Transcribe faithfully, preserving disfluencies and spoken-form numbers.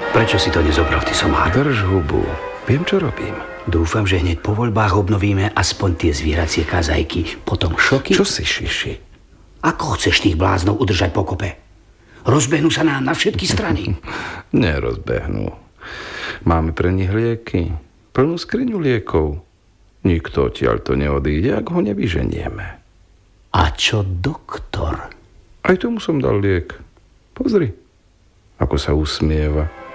Prečo si to nezobral, ty somár? Drž hubu. Viem, čo robím. Dúfam, že hneď po voľbách obnovíme aspoň tie zvieracie kazajky. Potom šoky... Čo si šiši? Ako chceš tých bláznov udržať pokope? Rozbehnú sa nám na všetky strany. Nerozbehnú. Máme pre nich lieky. Plnú skriňu liekov. Nikto odtiaľ to neodíde, ak ho nevyženieme. A čo doktor? Aj tomu som dal liek. Pozri, ako sa usmieva.